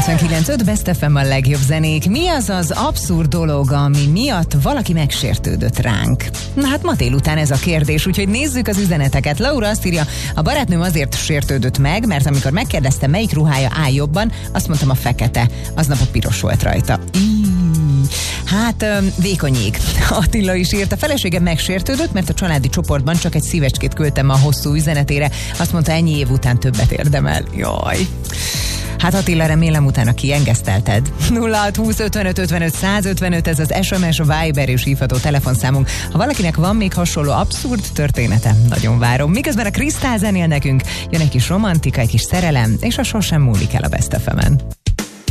99.5 Best FM a legjobb zenék. Mi az az abszurd dolog, ami miatt valaki megsértődött ránk? Na hát ma délután ez a kérdés, úgyhogy nézzük az üzeneteket. Laura azt írja, a barátnőm azért sértődött meg, mert amikor megkérdezte, melyik ruhája áll jobban, azt mondtam a fekete. Aznap a piros volt rajta. Hát vékony jég. Attila is írt, a feleségem megsértődött, mert a családi csoportban csak egy szívecskét küldtem a hosszú üzenetére. Azt mondta, ennyi év után többet érdemel. Jaj. Hát Attila, remélem utána kiengesztelted. 0620 55 55 155, ez az SMS, a Viber és hívható telefonszámunk. Ha valakinek van még hasonló abszurd története, nagyon várom. Miközben a Krisztál zenél nekünk, jön egy kis romantika, egy kis szerelem, és a sosem múlik el a Best FM-en.